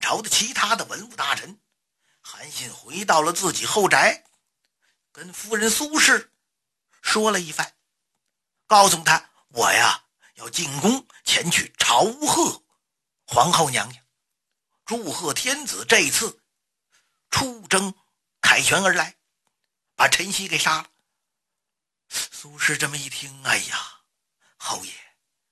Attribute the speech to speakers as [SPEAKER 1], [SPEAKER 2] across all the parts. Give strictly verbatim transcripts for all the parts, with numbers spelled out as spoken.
[SPEAKER 1] 朝的其他的文武大臣，韩信回到了自己后宅，跟夫人苏氏说了一番，告诉他我呀要进宫前去朝贺皇后娘娘，祝贺天子这一次出征凯旋而来，把陈曦给杀了。苏轼这么一听，哎呀，侯爷，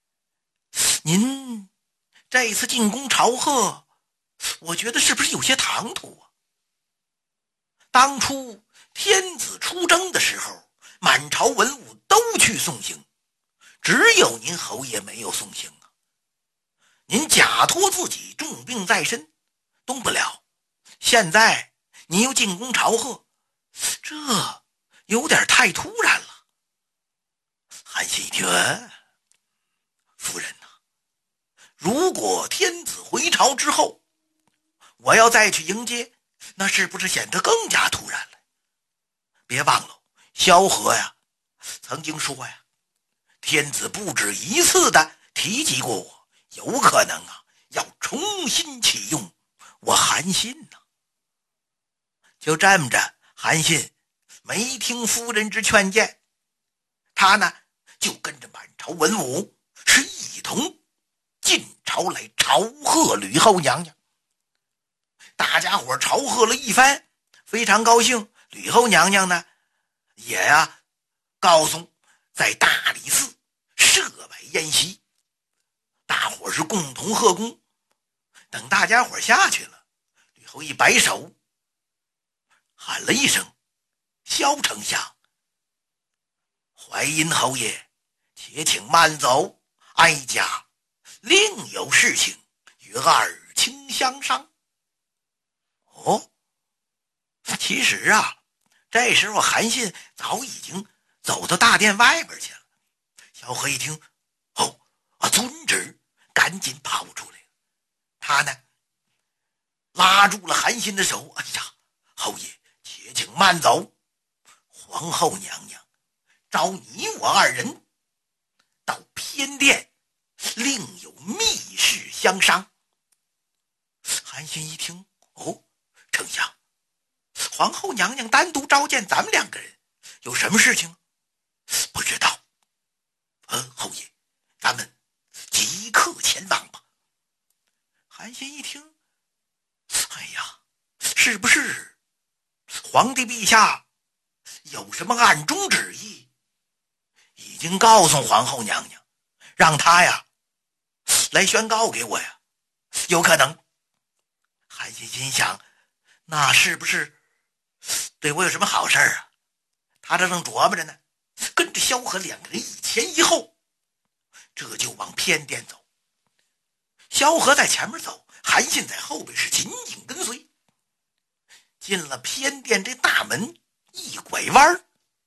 [SPEAKER 1] 您这一次进宫朝贺，我觉得是不是有些唐突啊？当初天子出征的时候，满朝文武都去送行，只有您侯爷没有送行啊。您假托自己重病在身，动不了，现在您又进宫朝贺，这有点太突然了。韩信一听，夫人啊，如果天子回朝之后，我要再去迎接，那是不是显得更加突然了？别忘了，萧何呀，曾经说呀，天子不止一次的提及过我，有可能啊，要重新启用我韩信呢。就这么着，韩信没听夫人之劝谏，他呢就跟着满朝文武是一同进朝来朝贺吕后娘娘。大家伙朝贺了一番，非常高兴。吕后娘娘呢也呀、啊、告诉在大理寺设摆宴席，大伙是共同贺功。等大家伙下去了，吕后一摆手，喊了一声：萧丞相。淮阴侯爷，且请慢走，哀家另有事情与二卿相商。哦，其实啊，这时候韩信早已经走到大殿外边去了。萧何一听，哦，啊，遵旨，赶紧跑出来了。他呢，拉住了韩信的手，哎呀，侯爷，且请慢走，皇后娘娘召你我二人到偏殿，另有密事相商。韩信一听，哦，丞相，皇后娘娘单独召见咱们两个人，有什么事情？不知道。呃，侯爷，咱们即刻前往吧。韩信一听，哎呀，是不是皇帝陛下有什么暗中旨意，已经告诉皇后娘娘，让她呀来宣告给我呀？有可能。韩信心想，那是不是对我有什么好事啊？他这正琢磨着呢，跟着萧何两个人一前一后，这就往偏殿走。萧何在前面走，韩信在后边是紧紧跟随。进了偏殿这大门，一拐弯，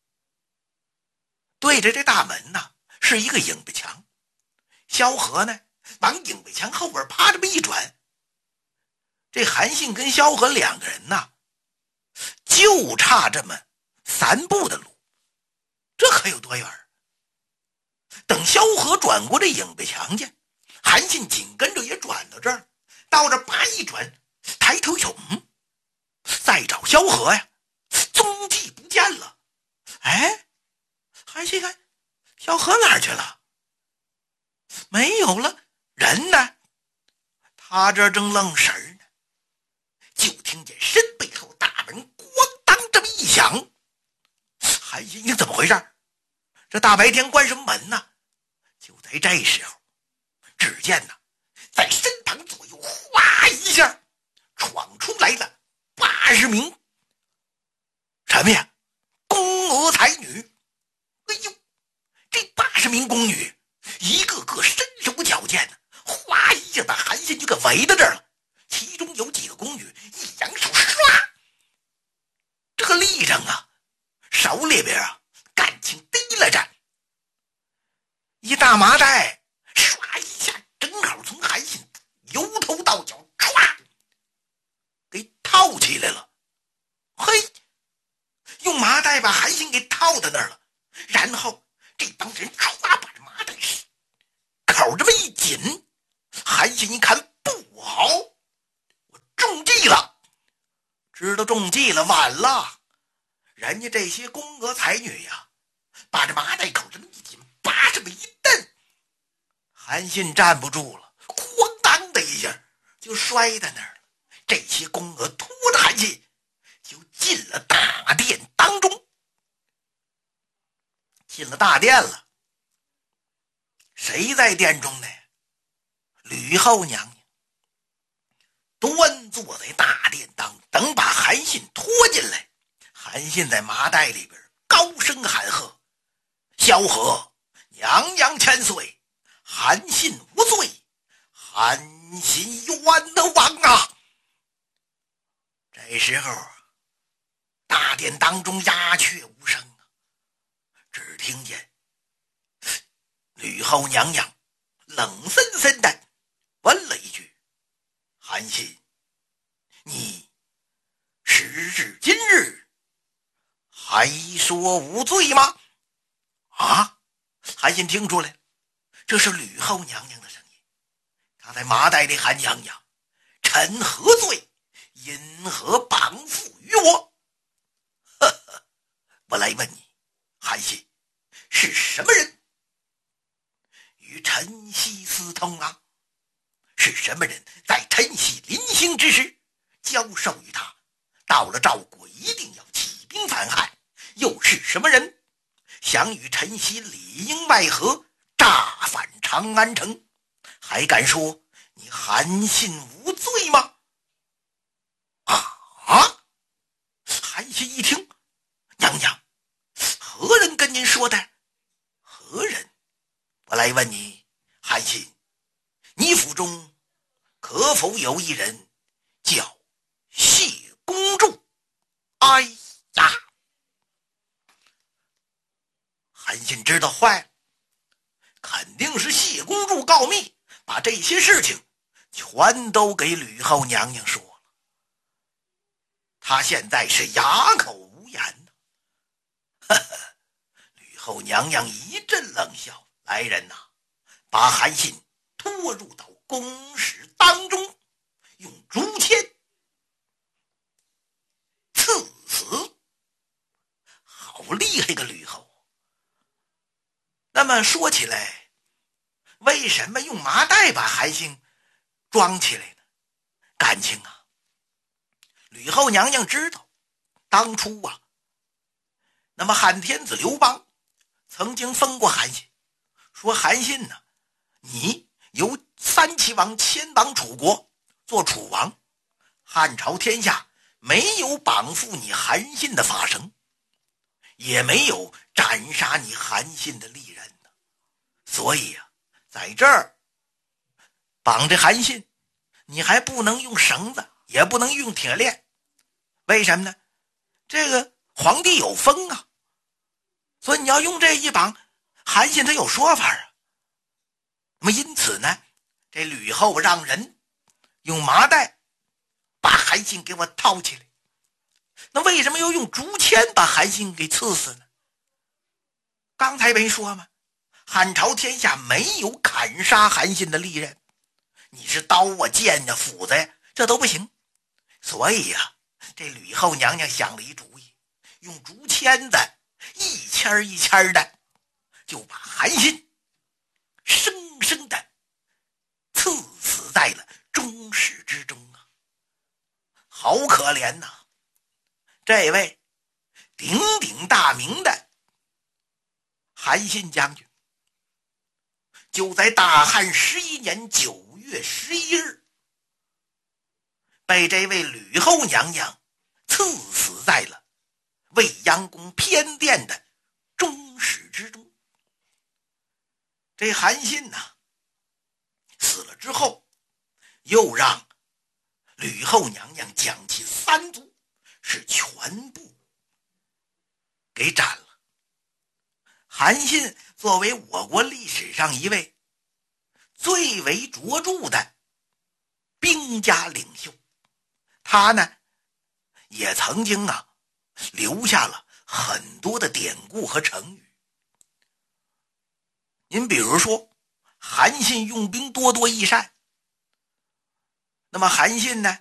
[SPEAKER 1] 对着这大门呢是一个影壁墙。萧何呢往影壁墙后边啪这么一转，这韩信跟萧何两个人呢就差这么三步的路，这可有多远？等萧何转过这影壁墙去，韩信紧跟着也转到这儿，到这叭一转，抬头一瞅，嗯，再找萧何呀，踪迹不见了。哎，韩信看萧何哪儿去了？没有了，人呢？他这正愣神儿呢，就听见身背后大门咣当这么一响。韩信，你怎么回事？这大白天关什么门呢？就在这时候，只见呢在身旁左右哗一下闯出来了八十名什么呀宫娥才女。哎呦，这八十名宫女一个个身手矫健呢，哗一下把韩信就给围到这儿了。其中有几个宫女一扬手，唰，这个立正啊，手里边啊感情提了着一大麻袋，唰一下正好从韩信由头到脚唰给套起来了。嘿，用麻袋把韩信给套在那儿了，然后这帮人唰把这麻袋口这么一紧，韩信一看不好，我中计了。知道中计了，晚了。人家这些宫娥才女呀、啊，把这麻袋口这么一紧，拔这么一蹬，韩信站不住了，哐当的一下就摔在那儿了。这些宫娥拖着韩信就进了大殿当中。进了大殿了，谁在殿中呢？吕后娘娘端坐在大殿当，等把韩信拖进来。韩信在麻袋里边高声喊喝：萧何，娘娘千岁，韩信无罪，韩信冤的枉啊！这时候大殿当中鸦雀无声啊，只听见吕后娘娘冷森森的问了一句：韩信，你时至今日还说无罪吗？啊！韩信听出来，这是吕后娘娘的声音。他在麻袋里喊：娘娘，臣何罪？因何绑缚于我？呵呵，我来问你，韩信是什么人？与陈豨私通啊？是什么人在陈豨临行之时教授于他，到了赵国一定要起兵反汉？又是什么人想与陈豨里应外合，炸反长安城？还敢说你韩信无罪吗？啊！韩信一听，娘娘，何人跟您说的？何人？我来问你，韩信，你府中可否有一人叫谢公主？哎呀！韩信知道坏了，肯定是谢公主告密，把这些事情全都给吕后娘娘说了。他现在是哑口无言呢。呵呵，吕后娘娘一阵冷笑：来人呐，把韩信拖入到宫室当中，用竹签刺死。好厉害个吕后！那么说起来，为什么用麻袋把韩信装起来呢？感情啊，吕后娘娘知道，当初啊，那么汉天子刘邦曾经封过韩信，说韩信呢，你由三齐王迁往楚国做楚王，汉朝天下没有绑缚你韩信的法绳，也没有斩杀你韩信的利刃呢。所以啊，在这儿绑着韩信，你还不能用绳子，也不能用铁链。为什么呢？这个皇帝有封啊，所以你要用这一绑，韩信他有说法啊。那么因此呢，这吕后让人用麻袋把韩信给我套起来。那为什么要用竹签把韩信给刺死呢？刚才没说吗？汉朝天下没有砍杀韩信的利刃，你是刀啊剑啊斧子呀，这都不行。所以呀、啊，这吕后娘娘想了一主意，用竹签子一签一签的就把韩信生生的刺死在了中室之中啊！好可怜呐、啊！这位鼎鼎大名的韩信将军，就在大汉十一年九月十一日，被这位吕后娘娘刺死在了未央宫偏殿的中室之中。这韩信呐、啊，死了之后，又让吕后娘娘将其三族是全部给斩了。韩信作为我国历史上一位最为卓著的兵家领袖，他呢也曾经啊留下了很多的典故和成语。您比如说，韩信用兵多多益善。那么韩信呢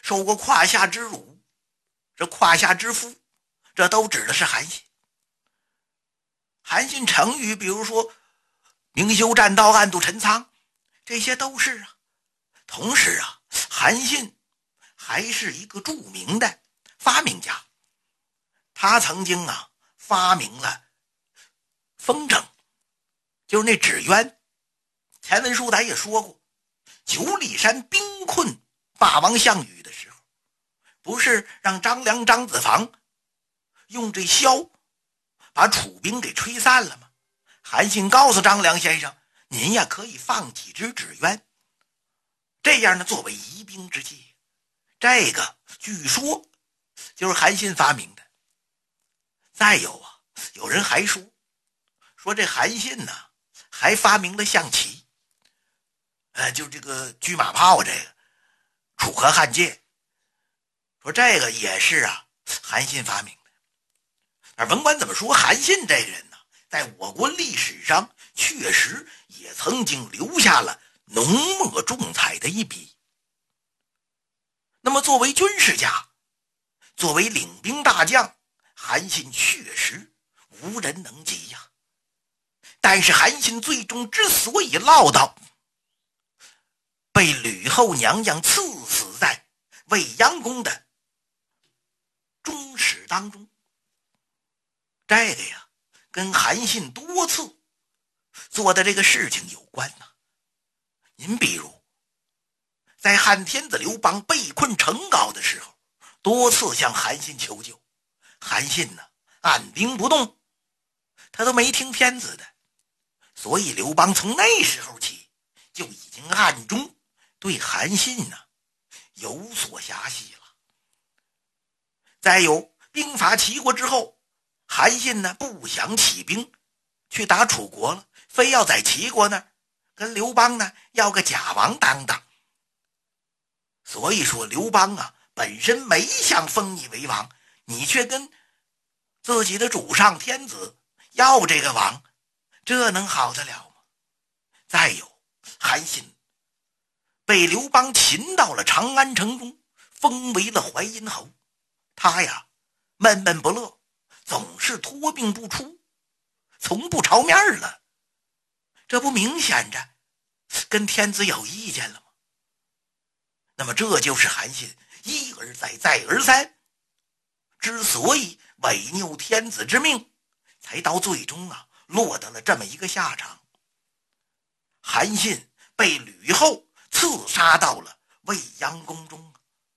[SPEAKER 1] 受过胯下之辱，这胯下之夫，这都指的是韩信。韩信成语，比如说明修栈道，暗度陈仓，这些都是啊。同时啊，韩信还是一个著名的发明家，他曾经啊发明了风筝，就是那纸鸢。前文书咱也说过，九里山兵困霸王项羽的时候，不是让张良张子房用这箫把楚兵给吹散了吗？韩信告诉张良先生，您呀可以放几只纸鸢，这样呢作为疑兵之计。这个据说就是韩信发明的。再有啊，有人还说说这韩信呢还发明了象棋，呃，就这个车马炮，这个楚河汉界，说这个也是啊韩信发明的。而甭管怎么说，韩信这个人呢，在我国历史上确实也曾经留下了浓墨重彩的一笔。那么作为军事家，作为领兵大将，韩信确实无人能及呀。但是韩信最终之所以落到被吕后娘娘赐死在未央宫的中史当中，这个呀跟韩信多次做的这个事情有关呢。您比如在汉天子刘邦被困成皋的时候，多次向韩信求救，韩信呢按兵不动，他都没听天子的。所以刘邦从那时候起就已经暗中对韩信呢有所遐隙了。再有兵伐齐国之后，韩信呢不想起兵去打楚国了，非要在齐国那儿跟刘邦呢要个假王当当。所以说刘邦啊本身没想封你为王，你却跟自己的主上天子要这个王，这能好得了吗？再有韩信被刘邦擒到了长安城中，封为了淮阴侯，他呀闷闷不乐，总是托病不出，从不朝面了，这不明显着跟天子有意见了吗？那么这就是韩信一而再再而三之所以违拗天子之命，才到最终啊落得了这么一个下场。韩信被吕后刺杀到了未央宫中。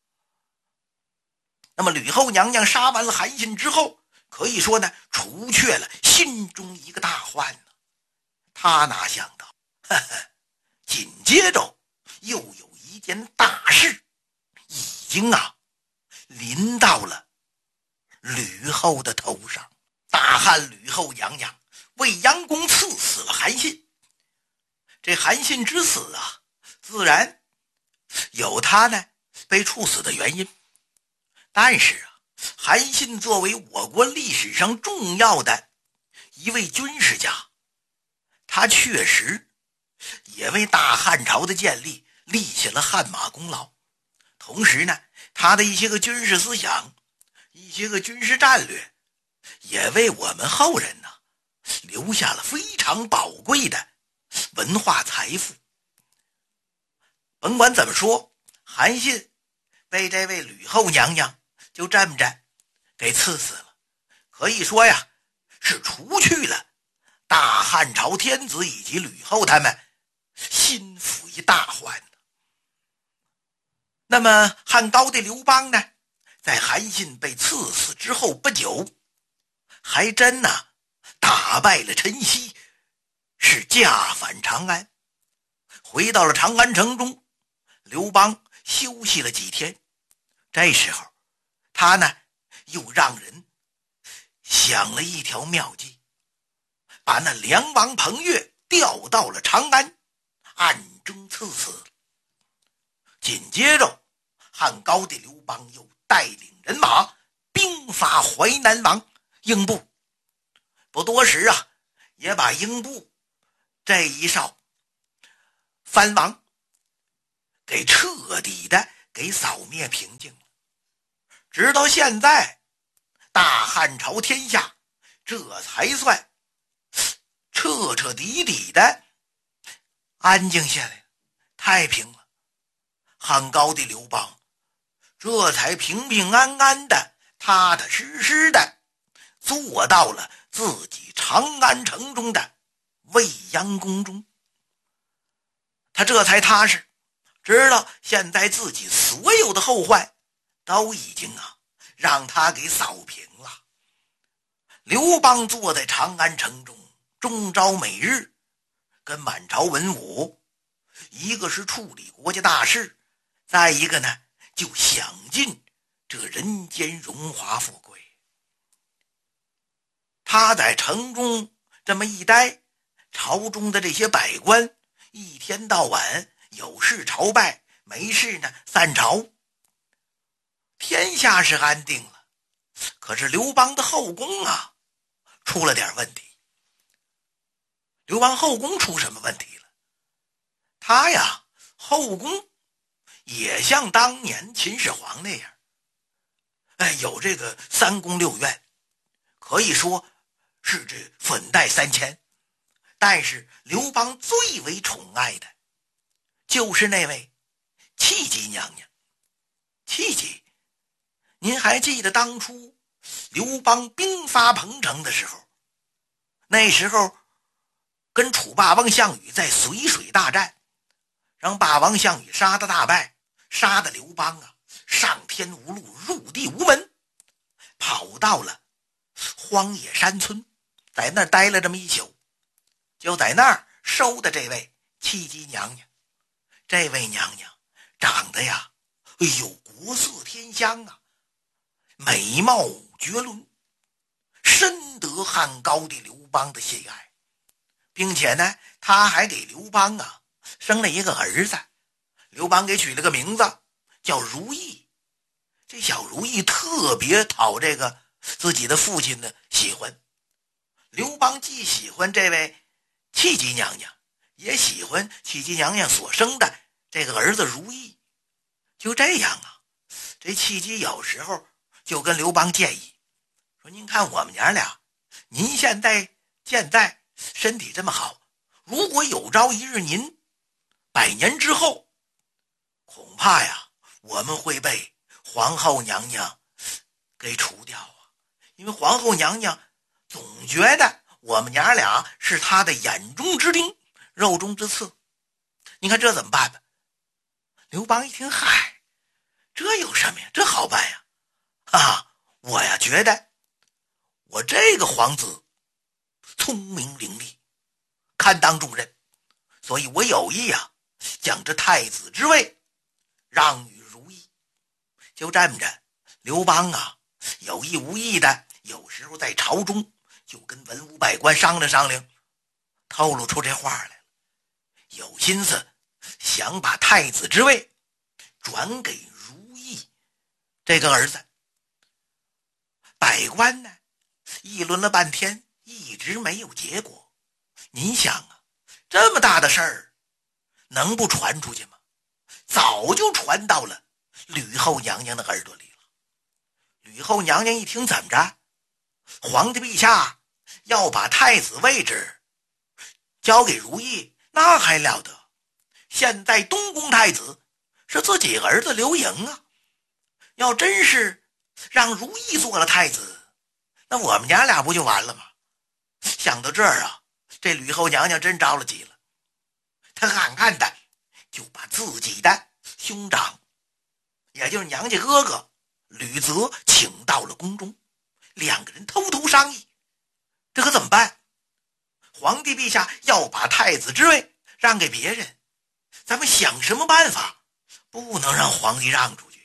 [SPEAKER 1] 那么吕后娘娘杀完了韩信之后，可以说呢除却了心中一个大患呢。他哪想到呵呵紧接着又有一件大事已经啊临到了吕后的头上。大汉吕后娘娘为央宫赐死了韩信。这韩信之死啊，自然有他呢被处死的原因。但是啊，韩信作为我国历史上重要的一位军事家，他确实也为大汉朝的建立立下了汗马功劳。同时呢，他的一些个军事思想，一些个军事战略，也为我们后人呢留下了非常宝贵的文化财富。甭管怎么说，韩信被这位吕后娘娘就这么着给赐死了，可以说呀是除去了大汉朝天子以及吕后他们心腹一大患。那么汉高帝刘邦呢，在韩信被赐死之后不久，还真呢打败了陈豨，是驾返长安。回到了长安城中，刘邦休息了几天。这时候他呢又让人想了一条妙计，把那梁王彭越调到了长安，暗中赐死。紧接着汉高帝刘邦又带领人马兵伐淮南王英布，不多时啊也把英布这一哨藩王给彻底的给扫灭平静了。直到现在，大汉朝天下这才算彻彻底底的安静下来了，太平了。汉高帝刘邦这才平平安安的、踏踏实实的做到了自己长安城中的未央宫中。他这才踏实，知道现在自己所有的后患都已经啊让他给扫平了。刘邦坐在长安城中，终朝每日跟满朝文武，一个是处理国家大事，再一个呢就享尽这人间荣华富贵。他在城中这么一待，朝中的这些百官一天到晚有事朝拜，没事呢散朝，天下是安定了。可是刘邦的后宫啊出了点问题。刘邦后宫出什么问题了？他呀后宫也像当年秦始皇那样，哎，有这个三宫六院，可以说是这粉黛三千。但是刘邦最为宠爱的就是那位戚姬娘娘。戚姬，您还记得当初刘邦兵发彭城的时候，那时候跟楚霸王项羽在随水大战，让霸王项羽杀得大败，杀得刘邦啊上天无路，入地无门，跑到了荒野山村，在那儿待了这么一宿，就在那儿收的这位戚姬娘娘。这位娘娘长得呀，哎呦，国色天香啊，美貌绝伦，深得汉高帝刘邦的喜爱，并且呢她还给刘邦啊生了一个儿子，刘邦给取了个名字叫如意。这小如意特别讨这个自己的父亲的喜欢，刘邦既喜欢这位戚姬娘娘，也喜欢戚姬娘娘所生的这个儿子如意。就这样啊，这戚姬有时候就跟刘邦建议说，您看我们娘俩，您现在现在身体这么好，如果有朝一日您百年之后，恐怕呀我们会被皇后娘娘给除掉啊。因为皇后娘娘总觉得我们娘俩是她的眼中之钉，肉中之刺。你看这怎么办吧？刘邦一听，嗨，这有什么呀，这好办呀。啊，我呀觉得我这个皇子聪明伶俐，堪当重任，所以我有意呀将这太子之位让与如意。就这么着，刘邦啊有意无意的，有时候在朝中就跟文武百官商量商量，透露出这话来了，有心思想把太子之位转给如意这个儿子。百官呢议论了半天，一直没有结果。您想啊，这么大的事儿能不传出去吗？早就传到了吕后娘娘的耳朵里了。吕后娘娘一听，怎么着，皇帝陛下要把太子位置交给如意，那还了得。现在东宫太子是自己儿子刘盈啊，要真是让如意做了太子，那我们娘俩不就完了吗？想到这儿啊，这吕后娘娘真着了急了，她暗暗的就把自己的兄长，也就是娘家哥哥吕泽请到了宫中，两个人偷偷商议，这可怎么办？皇帝陛下要把太子之位让给别人，咱们想什么办法不能让皇帝让出